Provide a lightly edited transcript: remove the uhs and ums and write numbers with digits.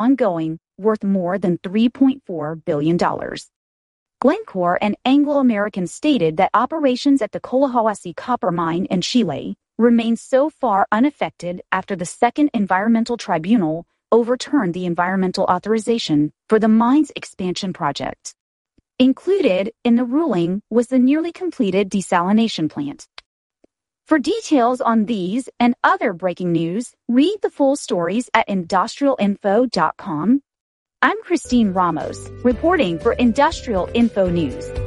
ongoing, worth more than $3.4 billion. Glencore and Anglo American stated that operations at the Collahuasi copper mine in Chile remain so far unaffected after the Second Environmental Tribunal overturned the environmental authorization for the mine's expansion project. Included in the ruling was the nearly completed desalination plant. For details on these and other breaking news, read the full stories at industrialinfo.com. I'm Christine Ramos, reporting for Industrial Info News.